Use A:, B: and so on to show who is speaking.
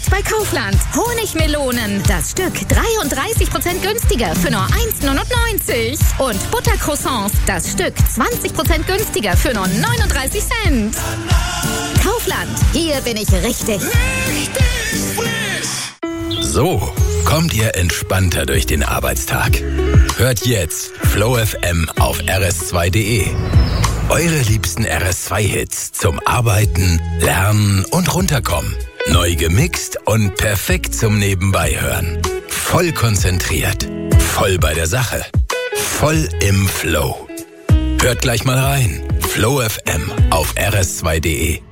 A: bei Kaufland. Honigmelonen, das Stück 33% günstiger für nur 1,99. Und Buttercroissants, das Stück 20% günstiger für nur 39 Cent. Kaufland, hier bin ich richtig.
B: So, kommt ihr entspannter durch den Arbeitstag. Hört jetzt Flow FM auf rs2.de. Eure liebsten RS2-Hits zum Arbeiten, Lernen und Runterkommen. Neu gemixt und perfekt zum Nebenbeihören. Voll konzentriert, voll bei der Sache, voll im Flow. Hört gleich mal rein. Flow FM auf rs2.de.